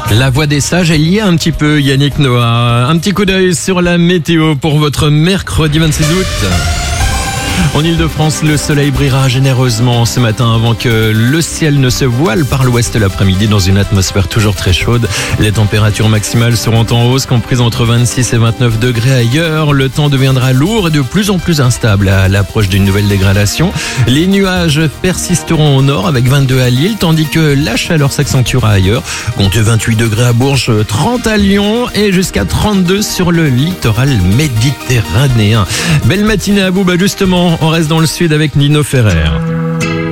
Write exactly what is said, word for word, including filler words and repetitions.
La voix des sages est liée un petit peu, Yannick Noah. Un petit coup d'œil sur la météo pour votre mercredi vingt-six août. En Ile-de-France, le soleil brillera généreusement ce matin avant que le ciel ne se voile par l'ouest l'après-midi dans une atmosphère toujours très chaude. Les températures maximales seront en hausse, comprises entre vingt-six et vingt-neuf degrés ailleurs. Le temps deviendra lourd et de plus en plus instable à l'approche d'une nouvelle dégradation. Les nuages persisteront au nord avec vingt-deux à Lille, tandis que la chaleur s'accentuera ailleurs. Comptez vingt-huit degrés à Bourges, trente à Lyon et jusqu'à trente-deux sur le littoral méditerranéen. Belle matinée à vous, bah justement. On reste dans le sud avec Nino Ferrer.